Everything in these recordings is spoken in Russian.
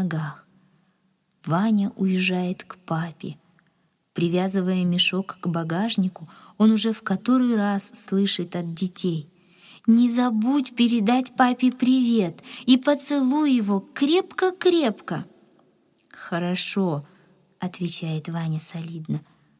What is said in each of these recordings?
ногах. Ваня уезжает к папе. Привязывая мешок к багажнику, он уже в который раз слышит от детей: «Не забудь передать папе привет и поцелуй его крепко-крепко». «Хорошо», — отвечает Ваня солидно.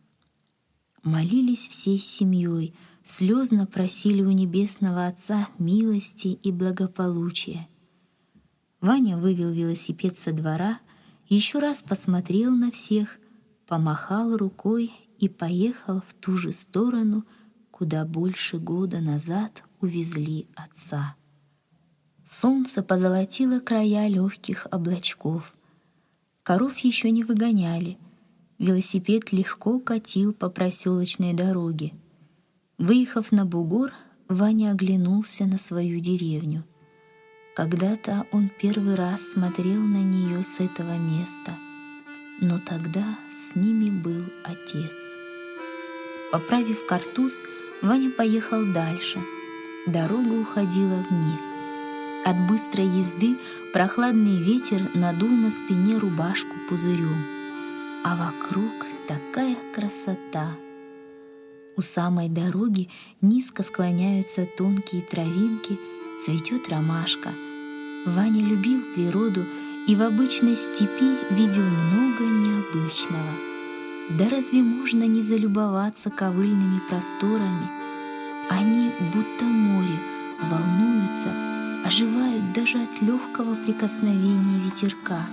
Молились всей семьей, слезно просили у Небесного Отца милости и благополучия. Ваня вывел велосипед со двора, еще раз посмотрел на всех, помахал рукой и поехал в ту же сторону, куда больше года назад увезли отца. Солнце позолотило края легких облачков. Коров еще не выгоняли. Велосипед легко катил по проселочной дороге. Выехав на бугор, Ваня оглянулся на свою деревню. Когда-то он первый раз смотрел на нее с этого места, но тогда с ними был отец. Поправив картуз, Ваня поехал дальше. Дорога уходила вниз. От быстрой езды прохладный ветер надул на спине рубашку пузырем, а вокруг такая красота. У самой дороги низко склоняются тонкие травинки, цветет ромашка. Ваня любил природу и в обычной степи видел много необычного. Да разве можно не залюбоваться ковыльными просторами? Они, будто море, волнуются, оживают даже от легкого прикосновения ветерка.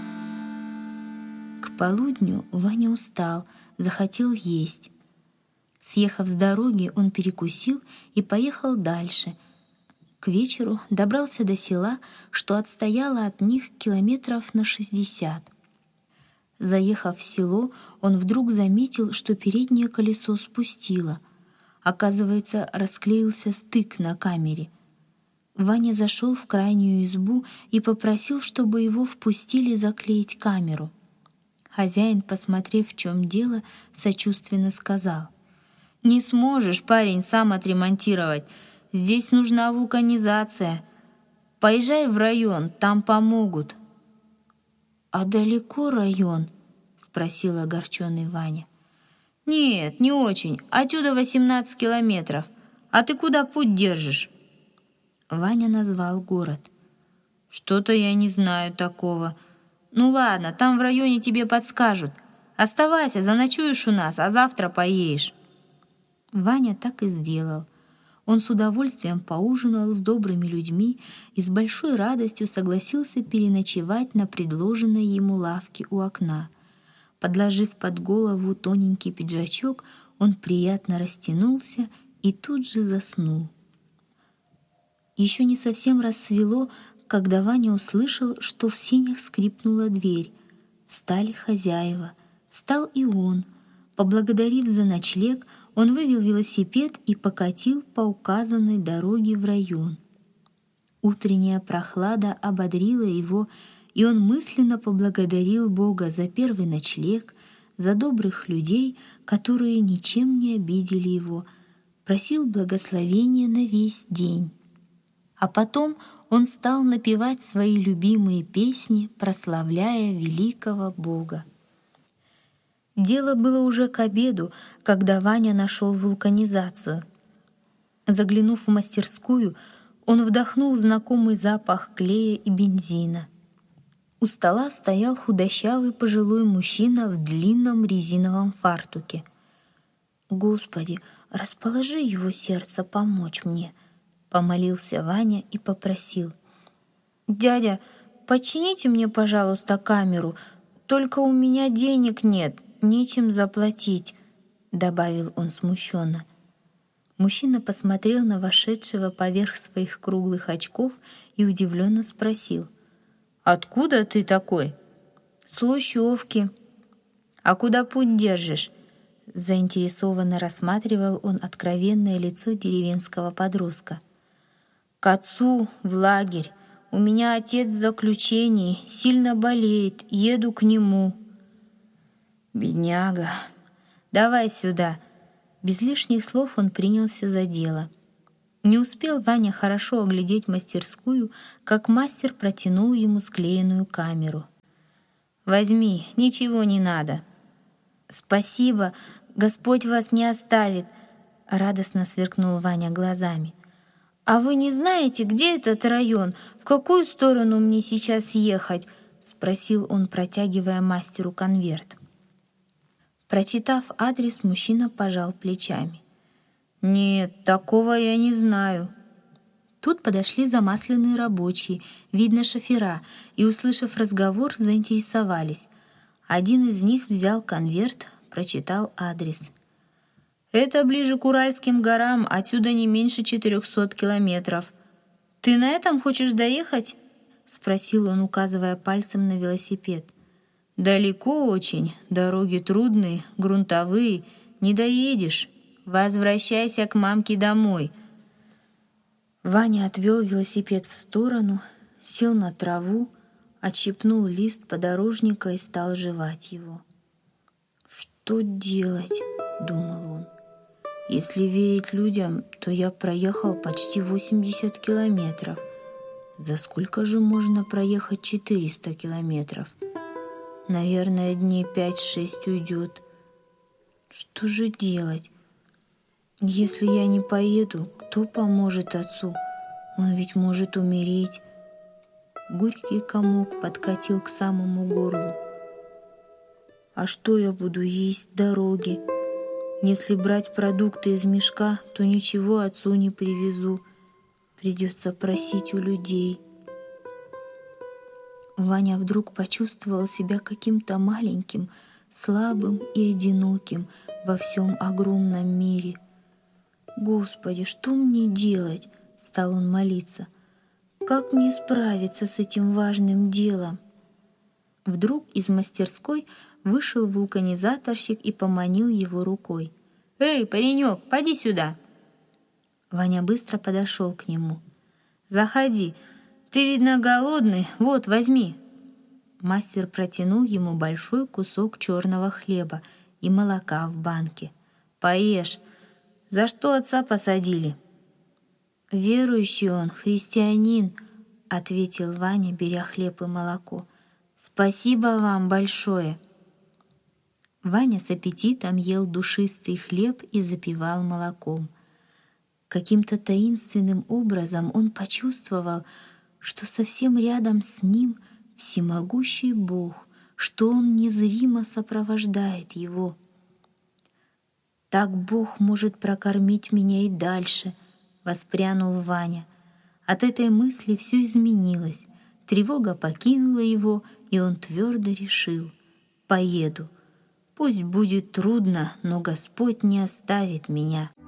К полудню Ваня устал, захотел есть. Съехав с дороги, он перекусил и поехал дальше. К вечеру добрался до села, что отстояло от них километров на 60. Заехав в село, он вдруг заметил, что переднее колесо спустило. Оказывается, расклеился стык на камере. Ваня зашел в крайнюю избу и попросил, чтобы его впустили заклеить камеру. Хозяин, посмотрев, в чем дело, сочувственно сказал: «Не сможешь, парень, сам отремонтировать. Здесь нужна вулканизация. Поезжай в район, там помогут». «А далеко район?» — спросил огорченный Ваня. «Нет, не очень. Отсюда 18 километров. А ты куда путь держишь?» Ваня назвал город. «Что-то я не знаю такого. Ну ладно, там в районе тебе подскажут. Оставайся, заночуешь у нас, а завтра поедешь». Ваня так и сделал. Он с удовольствием поужинал с добрыми людьми и с большой радостью согласился переночевать на предложенной ему лавке у окна. Подложив под голову тоненький пиджачок, он приятно растянулся и тут же заснул. Еще не совсем рассвело, когда Ваня услышал, что в сенях скрипнула дверь. Встали хозяева. Встал и он. Поблагодарив за ночлег, он вывел велосипед и покатил по указанной дороге в район. Утренняя прохлада ободрила его, и он мысленно поблагодарил Бога за первый ночлег, за добрых людей, которые ничем не обидели его, просил благословения на весь день. А потом он стал напевать свои любимые песни, прославляя великого Бога. Дело было уже к обеду, когда Ваня нашел вулканизацию. Заглянув в мастерскую, он вдохнул знакомый запах клея и бензина. У стола стоял худощавый пожилой мужчина в длинном резиновом фартуке. «Господи, расположи его сердце помочь мне», — помолился Ваня и попросил: «Дядя, почините мне, пожалуйста, камеру, только у меня денег нет, нечем заплатить», — добавил он смущенно. Мужчина посмотрел на вошедшего поверх своих круглых очков и удивленно спросил: «Откуда ты такой?» «С Лущевки». «А куда путь держишь?» Заинтересованно рассматривал он откровенное лицо деревенского подростка. «К отцу в лагерь. У меня отец в заключении, сильно болеет, еду к нему». «Бедняга. Давай сюда». Без лишних слов он принялся за дело. Не успел Ваня хорошо оглядеть мастерскую, как мастер протянул ему склеенную камеру. Возьми, ничего не надо». «Спасибо, Господь вас не оставит», — радостно сверкнул Ваня глазами. «А вы не знаете, где этот район? В какую сторону мне сейчас ехать?» — спросил он, протягивая мастеру конверт. Прочитав адрес, мужчина пожал плечами. «Нет, такого я не знаю». Тут подошли замасленные рабочие, видно, шофера, и, услышав разговор, заинтересовались. Один из них взял конверт, прочитал адрес. «Это ближе к Уральским горам, отсюда не меньше 400 километров. Ты на этом хочешь доехать?» — спросил он, указывая пальцем на велосипед. «Далеко очень, дороги трудные, грунтовые, не доедешь. Возвращайся к мамке домой». Ваня отвел велосипед в сторону, сел на траву, отщипнул лист подорожника и стал жевать его. «Что делать?» — думал он. «Если верить людям, то я проехал почти 80 километров. За сколько же можно проехать 400 километров? Наверное, дней 5-6 уйдет. Что же делать? Если я не поеду, кто поможет отцу? Он ведь может умереть». Горький комок подкатил к самому горлу. «А что я буду есть в дороге? Если брать продукты из мешка, то ничего отцу не привезу. Придется просить у людей». Ваня вдруг почувствовал себя каким-то маленьким, слабым и одиноким во всем огромном мире. «Господи, что мне делать?» — стал он молиться. «Как мне справиться с этим важным делом?» Вдруг из мастерской вышел вулканизаторщик и поманил его рукой. «Эй, паренек, поди сюда!» Ваня быстро подошел к нему. «Заходи, ты, видно, голодный, вот, возьми». Мастер протянул ему большой кусок черного хлеба и молока в банке. «Поешь. За что отца посадили?» «Верующий он, христианин», — ответил Ваня, беря хлеб и молоко. «Спасибо вам большое». Ваня с аппетитом ел душистый хлеб и запивал молоком. Каким-то таинственным образом он почувствовал, что совсем рядом с ним всемогущий Бог, что Он незримо сопровождает его. «Так Бог может прокормить меня и дальше», — воспрянул Ваня. От этой мысли все изменилось. Тревога покинула его, и он твердо решил: «Поеду. Пусть будет трудно, но Господь не оставит меня».